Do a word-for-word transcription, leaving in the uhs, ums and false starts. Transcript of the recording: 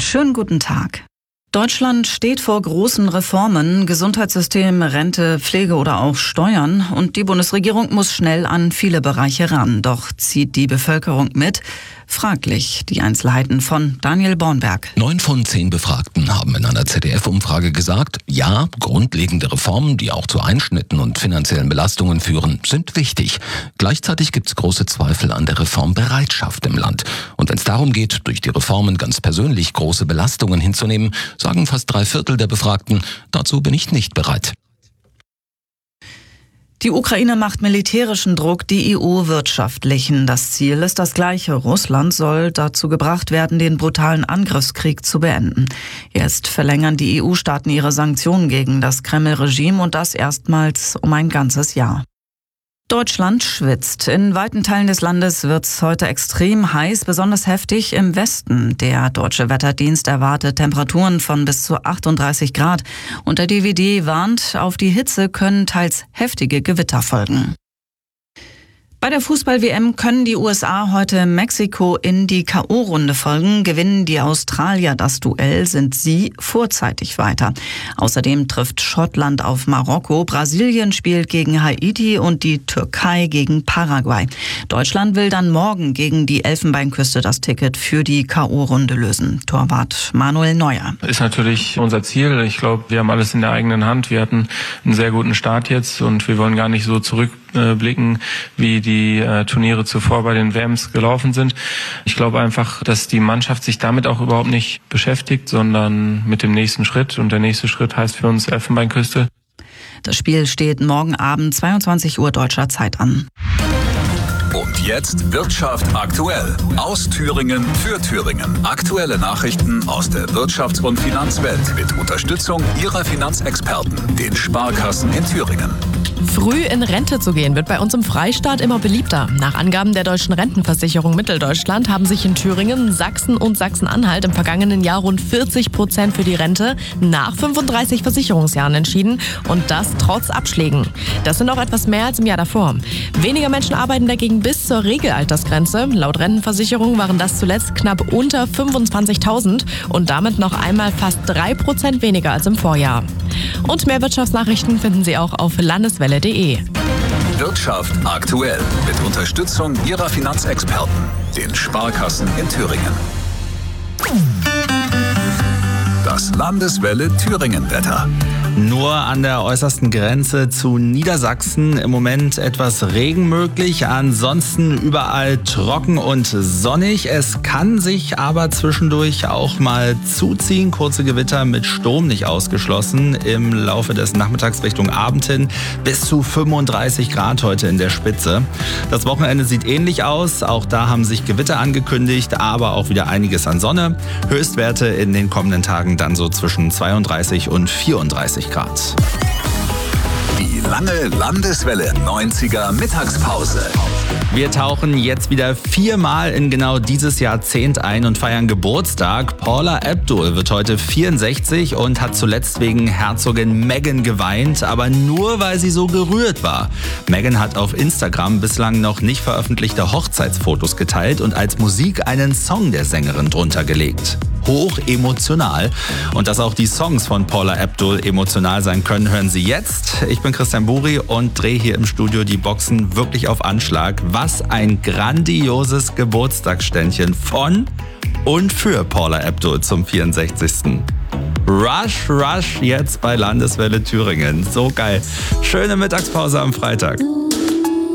schönen guten Tag. Deutschland steht vor großen Reformen, Gesundheitssystem, Rente, Pflege oder auch Steuern. Und die Bundesregierung muss schnell an viele Bereiche ran. Doch zieht die Bevölkerung mit? Fraglich. Die Einzelheiten von Daniel Bornberg. Neun von zehn Befragten haben in einer Z D F-Umfrage gesagt, ja, grundlegende Reformen, die auch zu Einschnitten und finanziellen Belastungen führen, sind wichtig. Gleichzeitig gibt es große Zweifel an der Reformbereitschaft im Land. Und wenn es darum geht, durch die Reformen ganz persönlich große Belastungen hinzunehmen, sagen fast drei Viertel der Befragten, dazu bin ich nicht bereit. Die Ukraine macht militärischen Druck, die E U wirtschaftlichen. Das Ziel ist das gleiche. Russland soll dazu gebracht werden, den brutalen Angriffskrieg zu beenden. Erst verlängern die E U-Staaten ihre Sanktionen gegen das Kreml-Regime und das erstmals um ein ganzes Jahr. Deutschland schwitzt. In weiten Teilen des Landes wird es heute extrem heiß, besonders heftig im Westen. Der Deutsche Wetterdienst erwartet Temperaturen von bis zu achtunddreißig Grad. Und der D W D warnt, auf die Hitze können teils heftige Gewitter folgen. Bei der Fußball-W M können die U S A heute Mexiko in die K O-Runde folgen. Gewinnen die Australier das Duell, sind sie vorzeitig weiter. Außerdem trifft Schottland auf Marokko, Brasilien spielt gegen Haiti und die Türkei gegen Paraguay. Deutschland will dann morgen gegen die Elfenbeinküste das Ticket für die K O-Runde lösen. Torwart Manuel Neuer. Ist natürlich unser Ziel. Ich glaube, wir haben alles in der eigenen Hand. Wir hatten einen sehr guten Start jetzt und wir wollen gar nicht so zurückblicken, wie die äh, Turniere zuvor bei den W Ms gelaufen sind. Ich glaube einfach, dass die Mannschaft sich damit auch überhaupt nicht beschäftigt, sondern mit dem nächsten Schritt. Und der nächste Schritt heißt für uns Elfenbeinküste. Das Spiel steht morgen Abend zweiundzwanzig Uhr deutscher Zeit an. Und jetzt Wirtschaft aktuell. Aus Thüringen für Thüringen. Aktuelle Nachrichten aus der Wirtschafts- und Finanzwelt mit Unterstützung Ihrer Finanzexperten, den Sparkassen in Thüringen. Früh in Rente zu gehen wird bei uns im Freistaat immer beliebter. Nach Angaben der Deutschen Rentenversicherung Mitteldeutschland haben sich in Thüringen, Sachsen und Sachsen-Anhalt im vergangenen Jahr rund vierzig Prozent für die Rente nach fünfunddreißig Versicherungsjahren entschieden und das trotz Abschlägen. Das sind auch etwas mehr als im Jahr davor. Weniger Menschen arbeiten dagegen bis zur Regelaltersgrenze. Laut Rentenversicherung waren das zuletzt knapp unter fünfundzwanzigtausend und damit noch einmal fast drei Prozent weniger als im Vorjahr. Und mehr Wirtschaftsnachrichten finden Sie auch auf landeswelle punkt de. Wirtschaft aktuell mit Unterstützung Ihrer Finanzexperten, den Sparkassen in Thüringen. Das Landeswelle Thüringen-Wetter. Nur an der äußersten Grenze zu Niedersachsen im Moment etwas Regen möglich, ansonsten überall trocken und sonnig. Es kann sich aber zwischendurch auch mal zuziehen, kurze Gewitter mit Sturm nicht ausgeschlossen. Im Laufe des Nachmittags Richtung Abend hin bis zu fünfunddreißig Grad heute in der Spitze. Das Wochenende sieht ähnlich aus, auch da haben sich Gewitter angekündigt, aber auch wieder einiges an Sonne. Höchstwerte in den kommenden Tagen dann so zwischen zweiunddreißig und vierunddreißig Grad. Die lange Landeswelle neunziger Mittagspause. Wir tauchen jetzt wieder viermal in genau dieses Jahrzehnt ein und feiern Geburtstag. Paula Abdul wird heute vierundsechzig und hat zuletzt wegen Herzogin Meghan geweint, aber nur weil sie so gerührt war. Meghan hat auf Instagram bislang noch nicht veröffentlichte Hochzeitsfotos geteilt und als Musik einen Song der Sängerin drunter gelegt. Hoch emotional. Und dass auch die Songs von Paula Abdul emotional sein können, hören Sie jetzt. Ich bin Christian Buri und drehe hier im Studio die Boxen wirklich auf Anschlag. Was ein grandioses Geburtstagsständchen von und für Paula Abdul zum vierundsechzigsten Rush, Rush jetzt bei Landeswelle Thüringen. So geil. Schöne Mittagspause am Freitag.